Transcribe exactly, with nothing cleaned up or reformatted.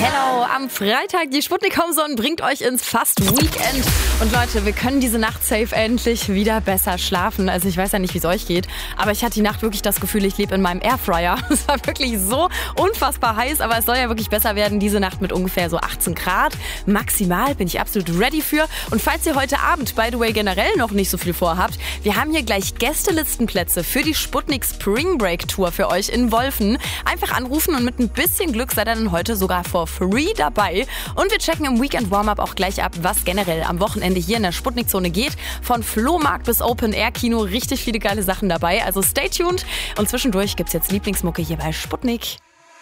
Hello, am Freitag, die Sputnik Homezone bringt euch ins fast Weekend. Und Leute, wir können diese Nacht safe endlich wieder besser schlafen. Also ich weiß ja nicht, wie es euch geht, aber ich hatte die Nacht wirklich das Gefühl, ich lebe in meinem Airfryer. Es war wirklich so unfassbar heiß, aber es soll ja wirklich besser werden diese Nacht mit ungefähr so achtzehn Grad. Maximal bin ich absolut ready für. Und falls ihr heute Abend, by the way, generell noch nicht so viel vorhabt, wir haben hier gleich Gästelistenplätze für die Sputnik Spring Break Tour für euch in Wolfen. Einfach anrufen und mit ein bisschen Glück seid ihr dann heute sogar for free dabei. Und wir checken im Weekend Warm-Up auch gleich ab, was generell am Wochenende hier in der Sputnik-Zone geht. Von Flohmarkt bis Open-Air-Kino, richtig viele geile Sachen dabei. Also stay tuned. Und zwischendurch gibt's jetzt Lieblingsmucke hier bei Sputnik.